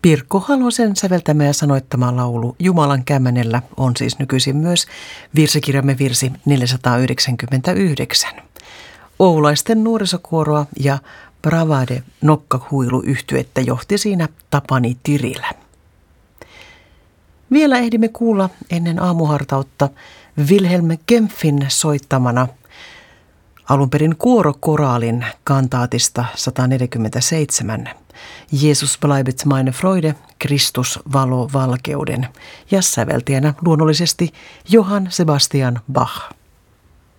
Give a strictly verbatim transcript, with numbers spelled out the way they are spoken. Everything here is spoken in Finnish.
Pirkko Halosen säveltämä ja sanoittama laulu Jumalan kämmenellä on siis nykyisin myös virsikirjamme virsi neljäsataayhdeksänkymmentäyhdeksän. Oulaisten nuorisokuoroa ja Bravade nokkahuiluyhtyettä johti siinä Tapani Tirilä. Vielä ehdimme kuulla ennen aamuhartautta Wilhelm Kempfin soittamana alun perin kuorokoraalin kantaatista sata neljäkymmentäseitsemän. Jesus bleibet meine Freude, Kristus valo valkeuden ja säveltäjänä luonnollisesti Johann Sebastian Bach.